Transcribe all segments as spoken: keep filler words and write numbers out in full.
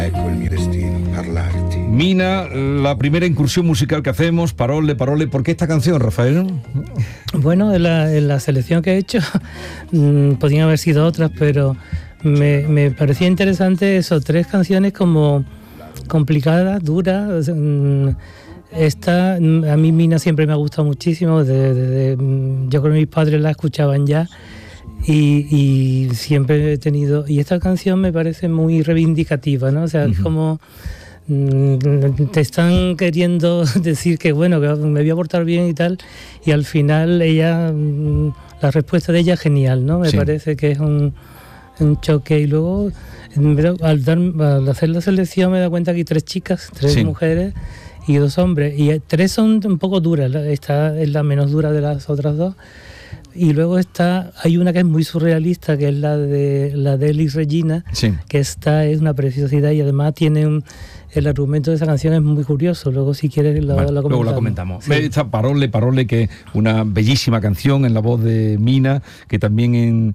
Ecco il mio destino, parlarti. Mina, la primera incursión musical que hacemos, Parole, Parole. ¿Por qué esta canción, Rafael? Bueno, en la, en la selección que he hecho mmm, podían haber sido otras, pero me, me parecía interesante eso, tres canciones como complicadas, duras. Esta, a mí Mina siempre me ha gustado muchísimo, de, de, de, yo creo que mis padres la escuchaban ya. Y, y siempre he tenido, y esta canción me parece muy reivindicativa, ¿no? O sea, uh-huh. es como mm, te están queriendo decir que bueno, que me voy a portar bien y tal, y al final ella, mm, la respuesta de ella es genial, ¿no? Me sí. parece que es un, un choque. Y luego al, dar, al hacer la selección me he dado cuenta que hay tres chicas, tres sí. mujeres y dos hombres, y tres son un poco duras, esta es la menos dura de las otras dos. Y luego está, hay una que es muy surrealista, que es la de la de Elis Regina, sí. que esta es una preciosidad y además tiene un, el argumento de esa canción es muy curioso. Luego si quieres lo, bueno, lo comentamos. Luego la comentamos. Sí. Esta Parole, Parole, que una bellísima canción en la voz de Mina, que también en,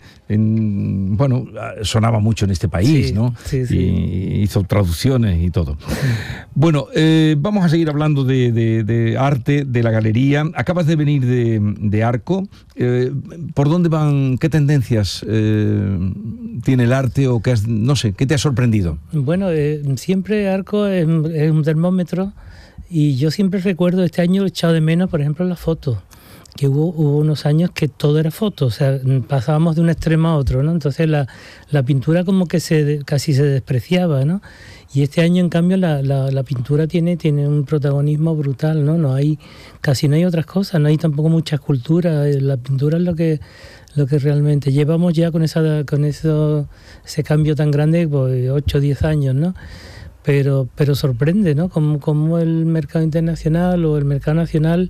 en bueno, sonaba mucho en este país, sí, ¿no? Sí, sí. Y hizo traducciones y todo. Bueno, eh, vamos a seguir hablando de, de, de arte, de la galería. Acabas de venir de, de Arco. Eh, ¿Por dónde van, qué tendencias eh, tiene el arte o qué has, no sé, qué te ha sorprendido? Bueno, eh, siempre Arco es, es un termómetro y yo siempre recuerdo, este año he echado de menos, por ejemplo, las fotos, que hubo, hubo unos años que todo era foto, o sea, pasábamos de un extremo a otro, ¿no? Entonces la, la pintura como que se casi se despreciaba, ¿no? Y este año, en cambio, la, la, la pintura tiene, tiene un protagonismo brutal, ¿no? No hay, casi no hay otras cosas, no hay tampoco mucha escultura. La pintura es lo que, lo que realmente llevamos ya con esa, con eso, ese cambio tan grande, pues ocho o diez años, ¿no? Pero, pero sorprende, ¿no? Como, como el mercado internacional o el mercado nacional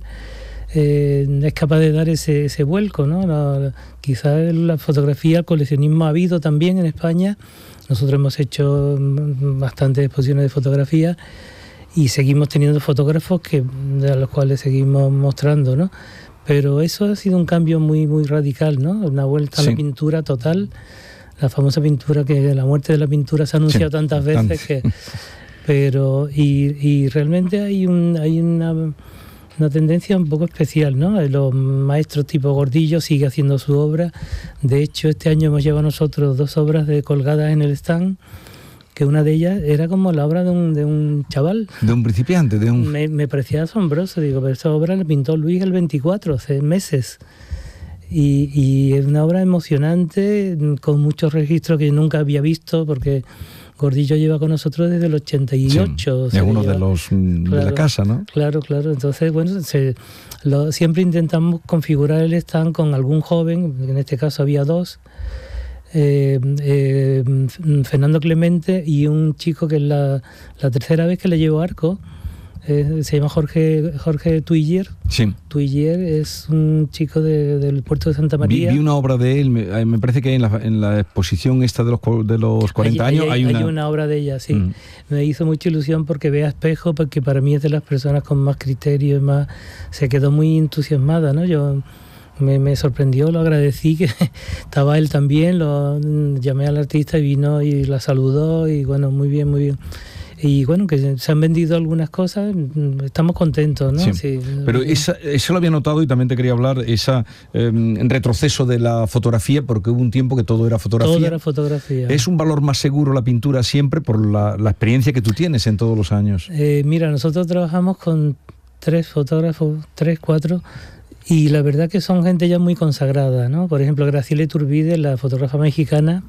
eh, es capaz de dar ese, ese vuelco, ¿no? La, quizás la fotografía, el coleccionismo ha habido también en España. Nosotros hemos hecho bastantes exposiciones de fotografía y seguimos teniendo fotógrafos que, de los cuales seguimos mostrando, ¿no? Pero eso ha sido un cambio muy, muy radical, ¿no? Una vuelta sí. a la pintura total, la famosa pintura que la muerte de la pintura se ha anunciado sí, tantas veces que, pero y, y realmente hay un hay una una tendencia un poco especial, ¿no? Los maestros tipo Gordillo sigue haciendo su obra. De hecho, este año hemos llevado nosotros dos obras de colgadas en el stand, que una de ellas era como la obra de un, de un chaval. De un principiante, de un... Me, me parecía asombroso, digo, pero esta obra la pintó Luis el veinticuatro, hace meses. Y, y es una obra emocionante, con muchos registros que nunca había visto, porque Gordillo lleva con nosotros desde el ochenta y ocho. Sí, es uno lleva, de los claro, de la casa, ¿no? Claro, claro. Entonces, bueno, se, lo, siempre intentamos configurar el stand con algún joven, en este caso había dos, eh, eh, Fernando Clemente y un chico que es la, la tercera vez que le llevo Arco. Eh, se llama Jorge Jorge Tuillier. Sí. Tuillier es un chico de, del puerto de Santa María. Vi, vi una obra de él, me, me parece que en la, en la exposición esta de los, de los cuarenta hay, años hay, hay, hay una... una obra de ella, sí. Mm. Me hizo mucha ilusión porque Bea Espejo, porque para mí es de las personas con más criterio y más... Se quedó muy entusiasmada, ¿no? Yo... Me, me sorprendió, lo agradecí, que estaba él también, lo llamé al artista y vino y la saludó y bueno, muy bien, muy bien. Y bueno, que se han vendido algunas cosas, estamos contentos, ¿no? Sí. Sí. Pero esa, eso lo había notado y también te quería hablar, ese eh, retroceso de la fotografía, porque hubo un tiempo que todo era fotografía. Todo era fotografía. ¿Es un valor más seguro la pintura siempre por la, la experiencia que tú tienes en todos los años? Eh, mira, nosotros trabajamos con tres fotógrafos, tres, cuatro... Y la verdad que son gente ya muy consagrada, ¿no? Por ejemplo, Graciela Iturbide, la fotógrafa mexicana,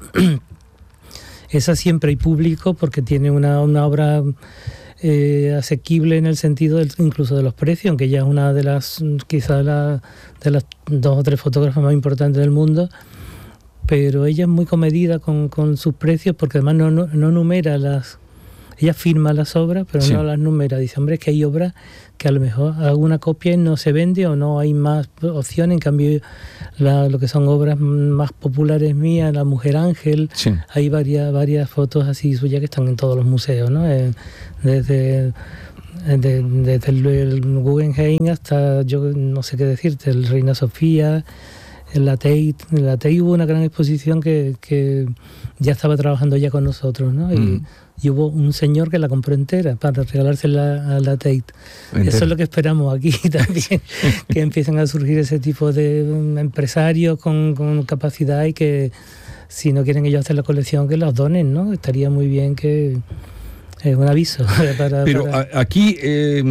esa siempre hay público porque tiene una, una obra eh, asequible en el sentido del, incluso de los precios, aunque ella es una de las, quizás la, de las dos o tres fotógrafas más importantes del mundo, pero ella es muy comedida con, con sus precios porque además no, no, no numera las... Ella firma las obras, pero sí. no las numera. Dice, hombre, es que hay obras que a lo mejor alguna copia no se vende o no hay más opciones. En cambio, la, lo que son obras más populares mías, La Mujer Ángel, sí. hay varias varias fotos así suyas que están en todos los museos, ¿no? Eh, desde, de, desde el, el Guggenheim hasta, yo no sé qué decirte, el Reina Sofía, en la Tate, en la Tate hubo una gran exposición que, que ya estaba trabajando ya con nosotros, ¿no? Y, mm. y hubo un señor que la compró entera para regalársela a la Tate. Entera. Eso es lo que esperamos aquí también, que empiecen a surgir ese tipo de empresarios con, con capacidad y que si no quieren ellos hacer la colección, que los donen, ¿no? Estaría muy bien que... Es un aviso. Para, Pero para... A, aquí eh,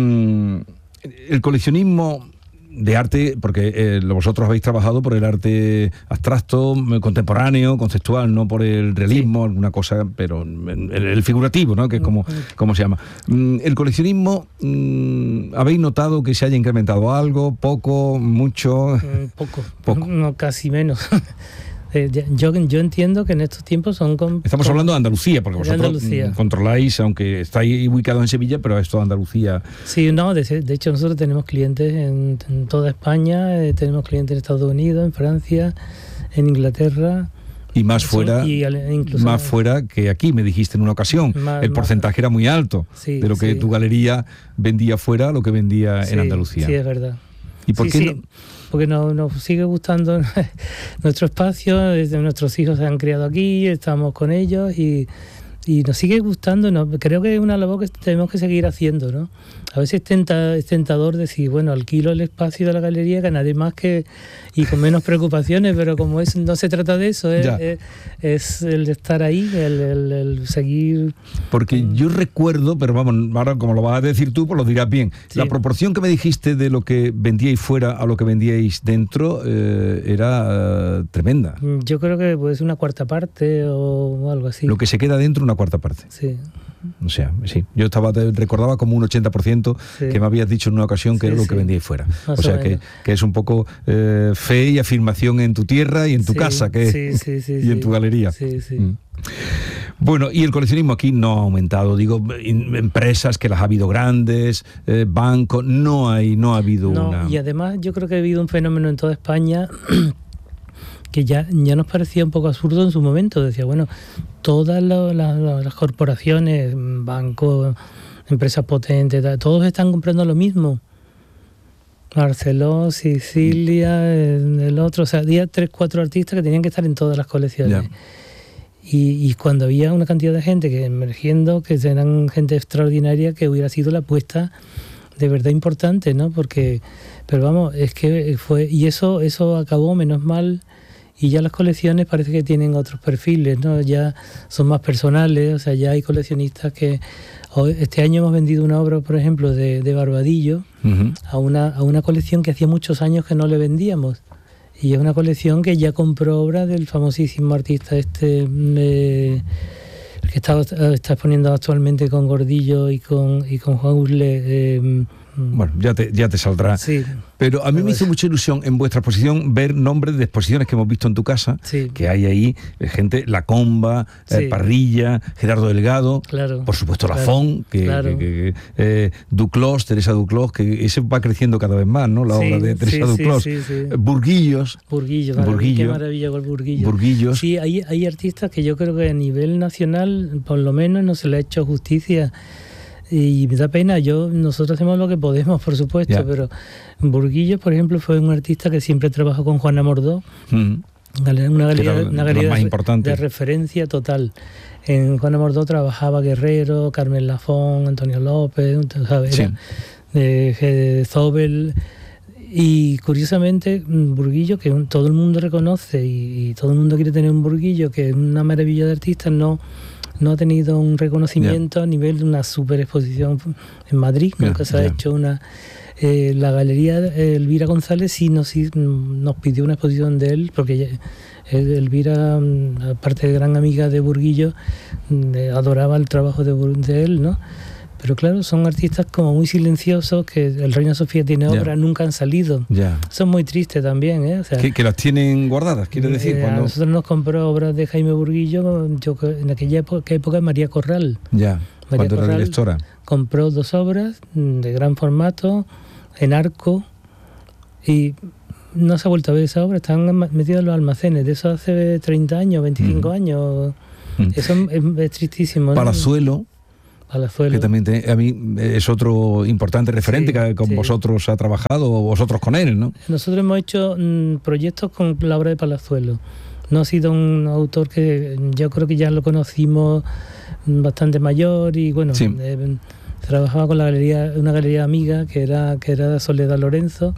el coleccionismo de arte, porque eh, vosotros habéis trabajado por el arte abstracto, contemporáneo, conceptual, no por el realismo, sí. alguna cosa, pero el, el figurativo, ¿no? Que es como, como se llama. El coleccionismo, ¿habéis notado que se haya incrementado algo? ¿Poco? ¿Mucho? Poco. Poco. No, casi menos. Eh, yo, yo entiendo que en estos tiempos son... Con, Estamos con, hablando de Andalucía, porque vosotros Andalucía. controláis, aunque estáis ubicados en Sevilla, pero es toda Andalucía. Sí, no, de, de hecho nosotros tenemos clientes en, en toda España, eh, tenemos clientes en Estados Unidos, en Francia, en Inglaterra... Y más fuera, y incluso más fuera que aquí, me dijiste en una ocasión. Más, el porcentaje más, era muy alto sí, de lo que sí. tu galería vendía fuera a lo que vendía sí, en Andalucía. Sí, es verdad. ¿Y por sí, qué sí. no? Porque nos, nos sigue gustando nuestro espacio, nuestros hijos se han criado aquí, estamos con ellos y, y nos sigue gustando. ¿no? Creo que es una labor que tenemos que seguir haciendo, ¿no? A veces tenta, es tentador decir, bueno, alquilo el espacio de la galería, ganaré más que y con menos preocupaciones, pero como es, no se trata de eso, es, es, es el estar ahí, el, el, el seguir... Porque yo recuerdo, pero vamos, ahora como lo vas a decir tú, pues lo dirás bien, sí. La proporción que me dijiste de lo que vendíais fuera a lo que vendíais dentro eh, era uh, tremenda. Yo creo que pues una cuarta parte o algo así. Lo que se queda dentro, una cuarta parte. Sí. O sea, sí, yo estaba te recordaba como un ochenta por ciento sí. que me habías dicho en una ocasión que sí, era lo que sí. vendíais fuera. Más o sea, que, que es un poco eh, fe y afirmación en tu tierra y en tu sí, casa que sí, sí, sí, y sí. en tu galería. Sí, sí. Mm. Bueno, y el coleccionismo aquí no ha aumentado, digo, in, empresas que las ha habido grandes, eh, bancos, no hay, no ha habido no, una... Y además yo creo que ha habido un fenómeno en toda España que ya, ya nos parecía un poco absurdo en su momento. Decía, bueno, todas la, la, las corporaciones, bancos, empresas potentes, todos están comprando lo mismo. Barceló, Sicilia, el, el otro, o sea, había tres, cuatro artistas que tenían que estar en todas las colecciones. Yeah. Y, y cuando había una cantidad de gente que emergiendo, que eran gente extraordinaria, que hubiera sido la apuesta de verdad importante, ¿no? Porque, pero vamos, es que fue, y eso, eso acabó, menos mal. Y ya las colecciones parece que tienen otros perfiles, ¿no? Ya son más personales, o sea, ya hay coleccionistas que... Este año hemos vendido una obra, por ejemplo, de, de Barbadillo uh-huh. a, una, a una colección que hacía muchos años que no le vendíamos. Y es una colección que ya compró obras del famosísimo artista este... Eh, que está, está exponiendo actualmente con Gordillo y con, y con Juan Urle... Eh, Bueno, ya te, ya te saldrá. Sí. Pero a mí me hizo mucha ilusión en vuestra exposición ver nombres de exposiciones que hemos visto en tu casa, sí. que hay ahí gente, La Comba, sí. eh, Parrilla, Gerardo Delgado, claro. por supuesto claro. Lafón, que, claro. que, que eh, Duclos, Teresa Duclos, que ese va creciendo cada vez más, ¿no? La sí, obra de Teresa sí, Duclos. Sí, sí, sí. Burguillos. Burguillo, Burguillo. Qué maravilla con Burguillo. Burguillos. Sí, hay, hay artistas que yo creo que a nivel nacional, por lo menos, no se le ha hecho justicia. Y me da pena, yo nosotros hacemos lo que podemos, por supuesto, yeah. pero Burguillo, por ejemplo, fue un artista que siempre trabajó con Juana Mordó, mm. una galería, una galería de, de referencia total. En Juana Mordó trabajaba Guerrero, Carmen Lafón, Antonio López, ¿sabes? Sí. Eh, Zobel. Y curiosamente, Burguillo, que un, todo el mundo reconoce y, y todo el mundo quiere tener un Burguillo, que es una maravilla de artista, no... no ha tenido un reconocimiento yeah. a nivel de una super exposición en Madrid, yeah, nunca se ha yeah. hecho una... Eh, la galería eh, Elvira González sí nos, sí nos pidió una exposición de él, porque ella, Elvira, aparte de gran amiga de Burguillo, eh, adoraba el trabajo de, de él, ¿no? Pero claro, son artistas como muy silenciosos, que el Reina Sofía tiene obras, yeah. nunca han salido. Yeah. Son muy tristes también, ¿eh? O sea, que, que las tienen guardadas, quiere decir. Eh, cuando... A nosotros nos compró obras de Jaime Burguillo, yo en aquella época, época María Corral. Ya, yeah. cuando Corral era directora. Compró dos obras de gran formato, en arco, y no se ha vuelto a ver esa obra, están metidas en los almacenes, de eso hace treinta años, veinticinco mm. años. Mm. Eso es, es tristísimo, ¿no? Palazuelo. Palazuelo. Que también te, a mí es otro importante referente, sí, que con sí. vosotros ha trabajado, o vosotros con él, ¿no? Nosotros hemos hecho mmm, proyectos con la obra de Palazuelo. No ha sido un autor que yo creo que ya lo conocimos bastante mayor y bueno, sí. eh, trabajaba con la galería, una galería amiga que era, que era Soledad Lorenzo.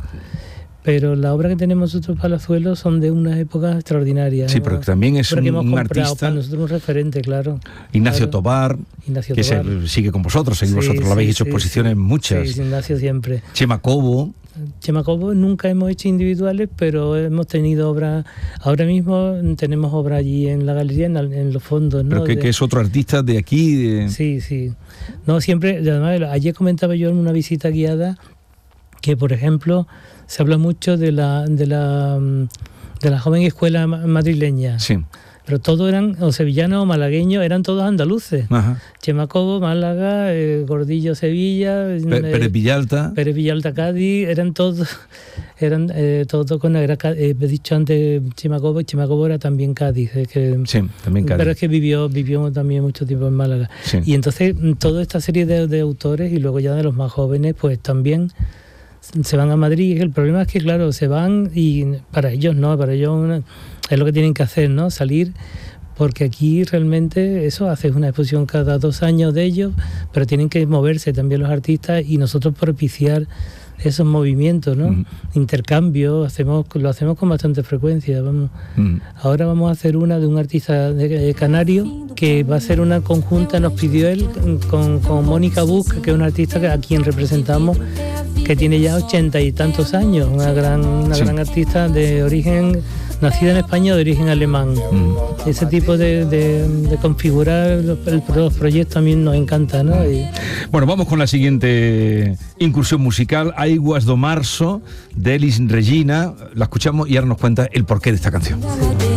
Pero la obra que tenemos nosotros Palazuelo son de unas épocas extraordinarias. Sí, pero también es un, un artista. Para nosotros un referente, claro. Ignacio claro. Tobar, Ignacio que Tobar. Se, sigue con vosotros, sí, vosotros sí, lo habéis sí, hecho sí, exposiciones sí. muchas. Sí, Ignacio siempre. Chema Cobo. Chema Cobo nunca hemos hecho individuales, pero hemos tenido obras. Ahora mismo tenemos obras allí en la galería, en, en los fondos, ¿no? Pero que, de, que es otro artista de aquí. De... Sí, sí. No, siempre. Además, ayer comentaba yo en una visita guiada que, por ejemplo, se habla mucho de la de la de la joven escuela madrileña. Sí. Pero todos eran, o sevillanos o malagueños, eran todos andaluces. Ajá. Chema Cobo, Málaga, eh, Gordillo, Sevilla, P eh, Pérez Villalta. Pérez Villalta, Cádiz, eran todos, eran eh, todos con, era, eh, he dicho antes Chema Cobo, y Chema Cobo era también Cádiz. Es que, sí, también Cádiz. Pero es que vivió, vivió también mucho tiempo en Málaga. Sí. Y entonces toda esta serie de, de autores, y luego ya de los más jóvenes, pues también se van a Madrid. El problema es que, claro, se van y para ellos no, para ellos una, es lo que tienen que hacer, ¿no? Salir, porque aquí realmente eso, haces una exposición cada dos años de ellos, pero tienen que moverse también los artistas y nosotros propiciar esos movimientos, ¿no? Mm. Intercambio, hacemos, lo hacemos con bastante frecuencia. Vamos. Mm. Ahora vamos a hacer una de un artista de, de canario que va a ser una conjunta, nos pidió él, con, con Mónica Buch, que es una artista que, a quien representamos, que tiene ya ochenta y tantos años, una gran, una sí. gran artista de origen, nacida en España, de origen alemán. Mm. Ese tipo de, de, de configurar los, los proyectos a mí nos encanta, ¿no? Y... Bueno, vamos con la siguiente incursión musical, Aiguas do Marzo, de Elis Regina. La escuchamos y ahora nos cuenta el porqué de esta canción. Sí.